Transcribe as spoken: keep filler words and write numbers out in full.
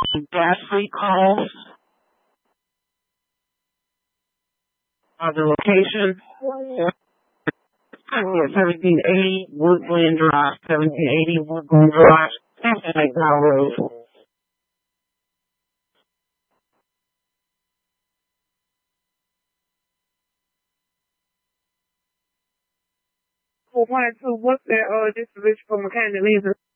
any gas leak calls? Uh, the location? seventeen eighty Woodland Drive, seventeen eighty Woodland Drive, something like that road. four point two, what's that, uh, distribution for mechanic laser?